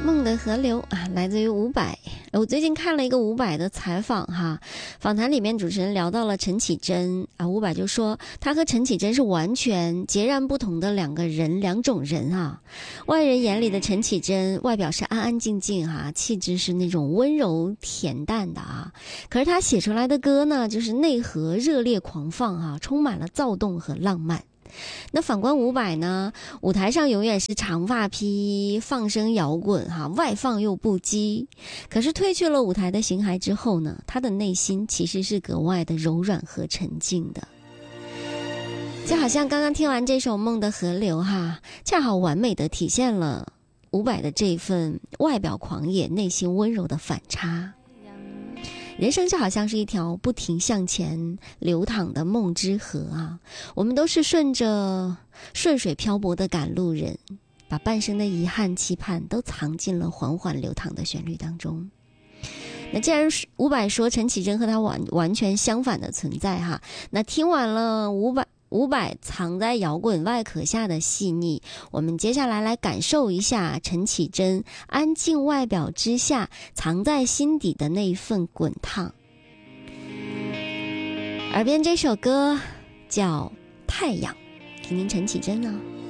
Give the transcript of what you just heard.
梦的河流啊，来自于伍佰。我最近看了一个伍佰的采访哈，访谈里面主持人聊到了陈绮贞啊，伍佰就说他和陈绮贞是完全截然不同的两种人啊。外人眼里的陈绮贞外表是安安静静哈，气质是那种温柔恬淡的啊，可是他写出来的歌呢，就是内核热烈狂放哈，充满了躁动和浪漫。那反观伍佰呢，舞台上永远是长发披，放声摇滚哈，外放又不羁。可是褪去了舞台的形骸之后呢，他的内心其实是格外的柔软和沉静的。就好像刚刚听完这首《梦的河流》哈，恰好完美的体现了伍佰的这份外表狂野、内心温柔的反差。人生就好像是一条不停向前流淌的梦之河啊，我们都是顺着顺水漂泊的赶路人，把半生的遗憾期盼都藏进了缓缓流淌的旋律当中。那既然伍佰说陈绮贞和他完全相反的存在哈，那听完了伍佰藏在摇滚外壳下的细腻，我们接下来感受一下陈绮贞安静外表之下藏在心底的那一份滚烫。耳边这首歌叫《太阳》，听听陈绮贞呢。